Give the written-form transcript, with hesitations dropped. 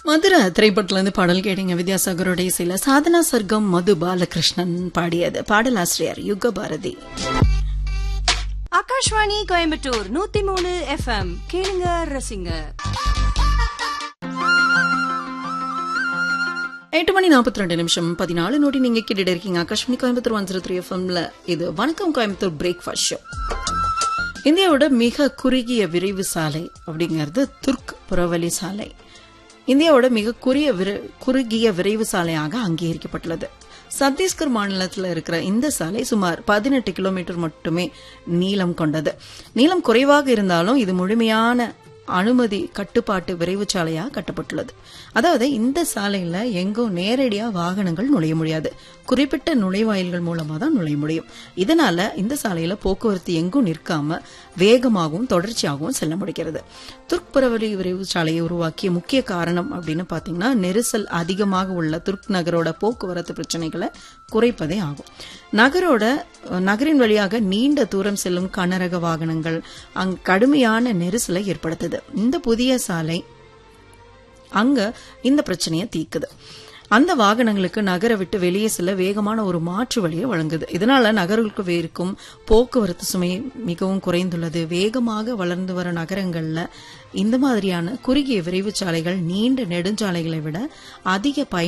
மதுரை திரைப்படத்துல இருந்து பாடல் கேட்டீங்க. வித்யாசாகரோட இசையில சாதனா சர்க்கம் மது பாலகிருஷ்ணன் பாடியது. பாடலாசிரியர் யுக பாரதி. ஆகாஷ்வாணி கோயம்புத்தூர் 103 FM கேளுங்க ரசிங்க. 8:42 நீங்க கேட்டுட்டு இருக்கீங்க. ஆகாஷ்வாணி கோயம்புத்தூர் 103 FMல இது வணக்கம் கோயம்புத்தூர் பிரேக்ஃபாஸ்ட் ஷோ. இந்தியாவோட மிக குறுகிய விரைவு சாலை அப்படிங்கிறது துர்க் புறவழி சாலை. இந்தியாவோட மிக குறுகிய விரைவு சாலையாக அங்கீகரிக்கப்பட்டுள்ளது. சத்தீஸ்கர் மாநிலத்தில் இருக்கிற இந்த சாலை சுமார் 18 கிலோமீட்டர் மட்டுமே நீளம் கொண்டது. நீளம் குறைவாக இருந்தாலும் இது முழுமையான அனுமதி கட்டுப்பாட்டு விரைவு சாலையா கட்டப்பட்டுள்ளது. அதாவது இந்த சாலையில எங்கும் நேரடியா வாகனங்கள் நுழைய முடியாது. குறிப்பிட்ட நுழைவாயில்கள் மூலமா தான் நுழைய முடியும். இதனால இந்த சாலையில போக்குவரத்து எங்கும் நிற்காம வேகமாகவும் தொடர்ச்சியாகவும் செல்ல முடிகிறது. துர்க் புறவழி விரைவு சாலையை உருவாக்கிய முக்கிய காரணம் அப்படின்னு பாத்தீங்கன்னா, நெரிசல் அதிகமாக உள்ள துர்க் நகரோட போக்குவரத்து பிரச்சனைகளை குறைப்பதே ஆகும். நகரின் வழியாக நீண்ட தூரம் செல்லும் கனரக வாகனங்கள் அங்கு கடுமையான நெரிசலை ஏற்படுத்துது. இந்த புதிய சாலை அங்க இந்த பிரச்சனையை தீர்க்குது. அந்த வாகனங்களுக்கு நகரை விட்டு வெளியே செல்ல வேகமான ஒரு மாற்று வழியை வழங்குது. இதனால நகர்களுக்கு இருக்கும் போக்குவரத்து சுமை மிகவும் குறைந்துள்ளது. வேகமாக வளர்ந்து வர நகரங்கள்ல இந்த மாதிரியான குறுகிய விரைவு சாலைகள் நீண்ட நெடுஞ்சாலைகளை விட அதிக